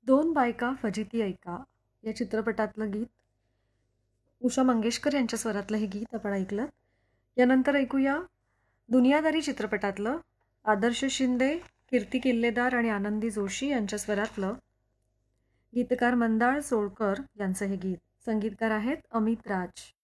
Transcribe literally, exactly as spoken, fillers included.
दोन बायका फजिती ऐका या चित्रपटातलं गीत उषा मंगेशकर यांच्या स्वरातलं हे गीत आपण ऐकलं. यानंतर ऐकूया दुनियादारी चित्रपटातलं आदर्श शिंदे, कीर्ती किल्लेदार आणि आनंदी जोशी यांच्या स्वरातलं गीतकार मंदाळ सोळकर यांचं हे गीत. संगीतकार आहेत अमित राज.